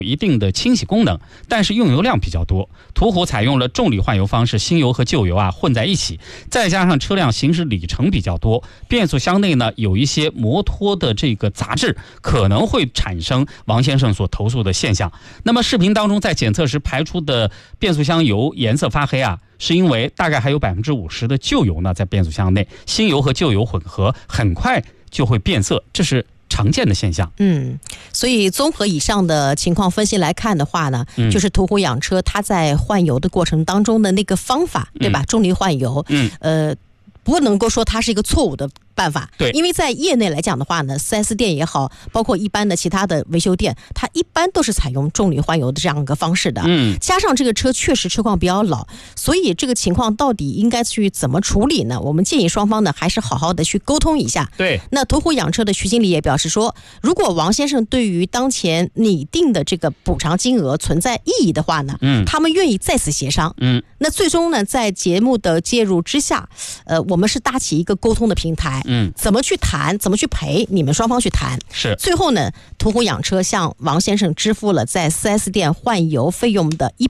一定的清洗功能，但是用油量比较多。途虎采用了重里换油方式，新油和旧油混在一起，再加上车辆行驶里程比较多，变速箱内呢有一些摩托的这个杂质，可能会产生王先生所投诉的现象。那么视频当中在检测时排出的变速箱油颜色发黑是因为大概还有50%的旧油呢在变速箱内，新油和旧油混合很快就会变色，这是常见的现象。 所以综合以上的情况分析来看的话呢，就是途虎养车它在换油的过程当中的那个方法，对吧？重力换油，不能够说它是一个错误的办法。 对， 因为在业内来讲的话呢 4S 店也好，包括一般的其他的维修店，它一般都是采用重力换油的这样一个方式的。加上这个车确实车况比较老，所以这个情况到底应该去怎么处理呢？我们建议双方呢还是好好的去沟通一下。 对， 那途虎养车的徐经理也表示说，如果王先生对于当前拟定的这个补偿金额存在异议的话呢，他们愿意再次协商。那最终呢，在节目的介入之下，我们是搭起一个沟通的平台，怎么去谈，怎么去赔，你们双方去谈。 是，最后呢，途虎养车向王先生支付了在 4S 店换油费用的一